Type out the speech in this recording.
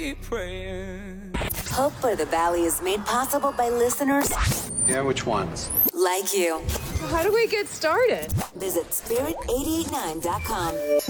keep praying. Hope for the Valley is made possible by listeners Yeah, which ones? like you. How do we get started? Visit spirit889.com.